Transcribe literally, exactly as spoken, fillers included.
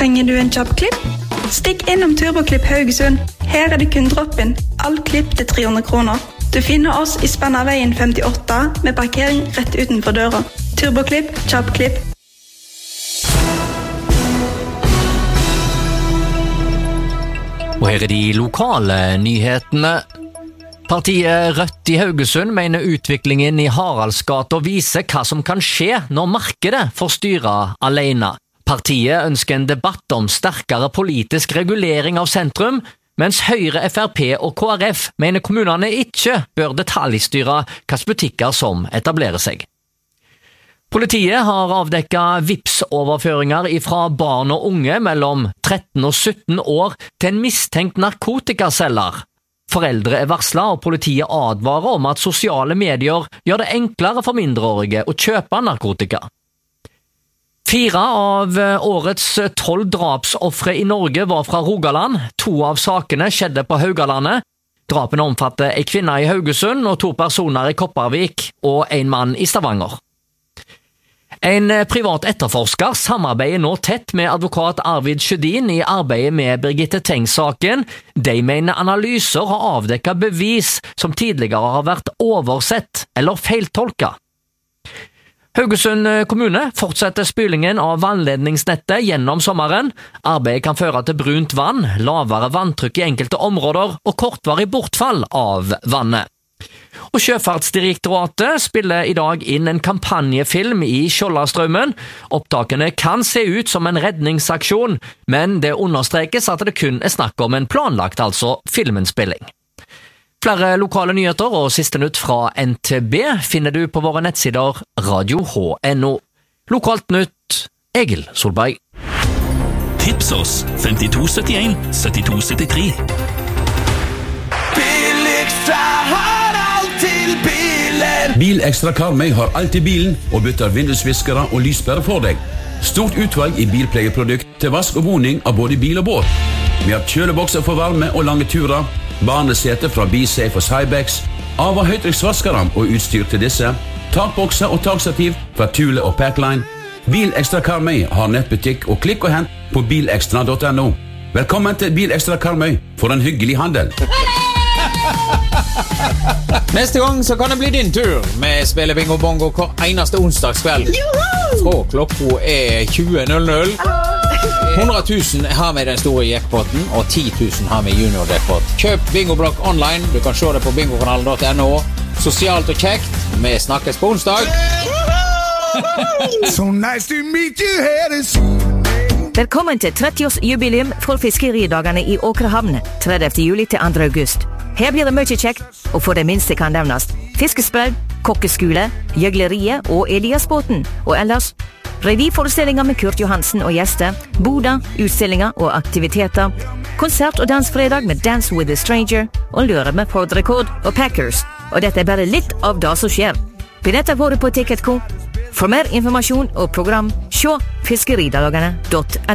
Trenger du en kjapp klipp? Stikk innom TurboKlipp Haugesund. Her er det kun drop-in. All klipp til tre hundre kroner. Du finner oss i Spennaveien femtiåtte med parkering rett utenfor døra. TurboKlipp, kjapp klipp. Og her er de lokale nyhetene. Partiet Rødt i Haugesund mener utviklingen i Haraldsgata viser hva som kan skje når markedet får styre alene. Partiet ønsker en debatt om sterkere politisk regulering av sentrum, mens Høyre, F R P og K R F mener kommunene ikke bør detaljstyre hvilke butikker som etablerer seg. Politiet har avdekket Vipps-overføringer fra barn og unge mellom tretten og sytten år til en mistenkt narkotikaselger. Foreldre er varslet, og politiet advarer om at sosiale medier gjør det enklere for mindreårige å kjøpe narkotika. Fire av årets tolv drapsoffre i Norge var fra Rogaland. To av sakene skjedde på Haugalandet. Drapene omfatter en kvinne i Haugesund og to personer i Kopervik og en mann i Stavanger. En privat etterforsker samarbeider nå tett med advokat Arvid Sjødin i arbeidet med Birgitte Tengs-saken. De mener analyser har avdekket bevis som tidligere har vært oversett eller feiltolket. Haugesund kommune fortsetter spylingen av vannledningsnettet gjennom sommeren. Arbeidet kan føre til brunt vann, lavere vanntrykk i enkelte områder og kortvarig bortfall av vannet. Og Sjøfartsdirektoratet spiller i dag inn en kampanjefilm i Skjoldastraumen. Opptakene kan se ut som en redningsaksjon, men det understrekes at det kun er snakk om en planlagt, altså filminnspilling. Flere lokale nyheter og siste nytt fra N T B finner du på våre nettsider radio h punktum n o. Lokalt nytt, Egil Solberg. Tips oss femtito syttien syttito syttitre. Bilekstra har alltid biler. Bilekstra Karmøy har alltid bilen og bytter vindusviskere og lyspærer for deg. Stort utvalg i bilpleieprodukt til vask og boning av både bil og båt. Vi har kjølebokser for varme og lange turer, barnesete fra BeSafe og Cybex, av- og høytrykksvaskere og utstyr til disse, takbokser og takstativ fra Thule og Packline. Bilekstra Karmøy har nettbutikk og klikk og hent på bilekstra punktum n o. Velkommen til Bilekstra Karmøy for en hyggelig handel. Neste gang så kan det bli din tur. Vi spiller bingo bongo hver eneste onsdagskveld. Fra klokka er tjue null null. hundre tusen har vi den store jackpotten, og ti tusen har vi junior jackpot. Kjøp bingoblokk online. Du kan se det på bingokanalen punktum n o. Sosialt og kjekt. Vi snakkes på onsdag. So nice to meet you here this evening. Velkommen til tretti-årsjubileum for fiskeridagene i Åkrehamn, tredivte juli til andre august. Her blir det mye kjekt, og for det minste kan nevnes fiskespredd, kokkeskole, gjøgleriet og Eliasbåten, og ellers revyforestillinger med Kurt Johansen og gjester, boda, utstillinger og aktiviteter, konsert og dansfredag med Dance with a Stranger, og lørdag med Ford Record og Packers. Og dette er bare litt av det som skjer. Billetter våre på Ticketco. For mer informasjon og program, se fiskeridagene punktum n o.